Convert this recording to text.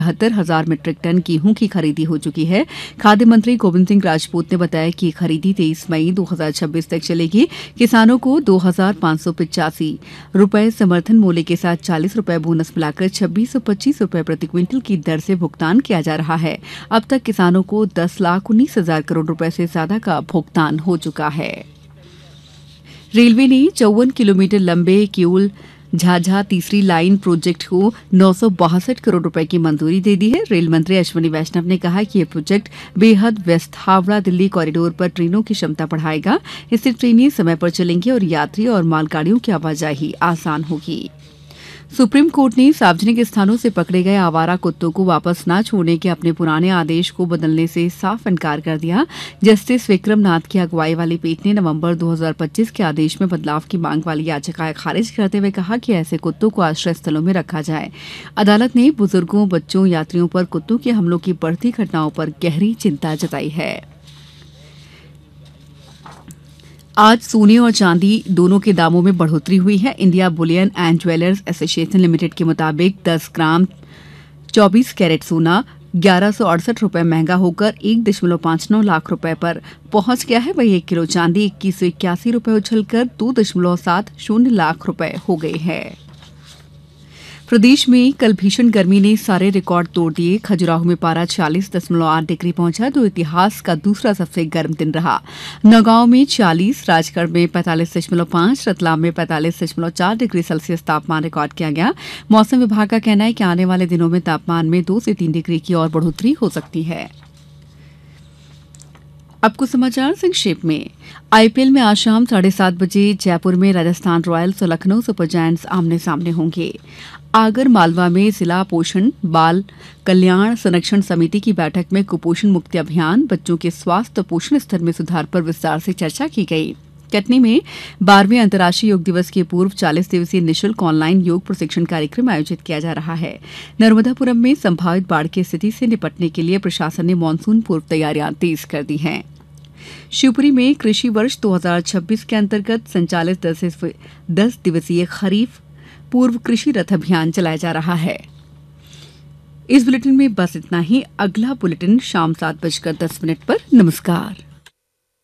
72,000 metric ton गेहूं की खरीदी हो चुकी है। खाद्य मंत्री गोविंद सिंह राजपूत ने बताया कि ये खरीदी 23 मई 2026 तक चलेगी। किसानों को 2,585 रुपए समर्थन मूल्य के साथ 40 रुपए बोनस मिलाकर 2,625 रुपए प्रति क्विंटल की दर से भुगतान किया जा रहा है। अब तक किसानों को 10,19,000 करोड़ रुपए से ज्यादा का भुगतान हो चुका है। रेलवे ने 54 किलोमीटर लंबे किऊल झाझा तीसरी लाइन प्रोजेक्ट को 962 करोड़ रुपए की मंजूरी दे दी है। रेल मंत्री अश्विनी वैष्णव ने कहा कि यह प्रोजेक्ट बेहद व्यस्त हावड़ा दिल्ली कॉरिडोर पर ट्रेनों की क्षमता बढ़ाएगा। इससे ट्रेनें समय पर चलेंगी और यात्री और मालगाड़ियों की आवाजाही आसान होगी। सुप्रीम कोर्ट ने सार्वजनिक स्थानों से पकड़े गए आवारा कुत्तों को वापस न छोड़ने के अपने पुराने आदेश को बदलने से साफ इनकार कर दिया। जस्टिस विक्रम नाथ की अगुवाई वाली पीठ ने नवंबर 2025 के आदेश में बदलाव की मांग वाली याचिकाएं खारिज करते हुए कहा कि ऐसे कुत्तों को आश्रय स्थलों में रखा जाए। अदालत ने बुजुर्गों, बच्चों, यात्रियों पर कुत्तों के हमलों की बढ़ती घटनाओं पर गहरी चिंता जताई है। आज सोने और चांदी दोनों के दामों में बढ़ोतरी हुई है। India Boolean and jewellers association limited के मुताबिक 10 ग्राम 24 कैरेट सोना 1168 रुपए महंगा होकर 1.59 लाख रुपए पर पहुंच गया है। वहीं 1 किलो चांदी 2181 रुपए उछलकर 2.70 लाख रुपए हो गई है। प्रदेश में कल भीषण गर्मी ने सारे रिकॉर्ड तोड़ दिए। खजुराहो में पारा 40.8 डिग्री पहुंचा, जो इतिहास का दूसरा सबसे गर्म दिन रहा। नौगांव में 40, राजगढ़ में 45.5, रतलाम में 45.4 डिग्री सेल्सियस तापमान रिकॉर्ड किया गया। मौसम विभाग का कहना है कि आने वाले दिनों में तापमान में 2 से 3 डिग्री की और बढ़ोतरी हो सकती है। अब कुछ समाचार संक्षेप में। आईपीएल में आज शाम 7:30 बजे जयपुर में राजस्थान रॉयल्स और लखनऊ सुपर जायंट्स आमने सामने होंगे। आगर मालवा में जिला पोषण बाल कल्याण संरक्षण समिति की बैठक में कुपोषण मुक्ति अभियान, बच्चों के स्वास्थ्य और पोषण स्तर में सुधार पर विस्तार से चर्चा की गई। कटनी में 12वें अंतर्राष्ट्रीय योग दिवस के पूर्व 40 दिवसीय निःशुल्क ऑनलाइन योग प्रशिक्षण कार्यक्रम आयोजित किया जा रहा है। नर्मदापुरम में संभावित बाढ़ की स्थिति से निपटने के लिए प्रशासन ने मानसून पूर्व तैयारियां तेज कर दी हैं। शिवपुरी में कृषि वर्ष 2026 के अंतर्गत संचालित 10 दिवसीय खरीफ पूर्व कृषि रथ अभियान चलाया जा रहा है। इस बुलेटिन में बस इतना ही। अगला बुलेटिन शाम 7:10 पर। नमस्कार।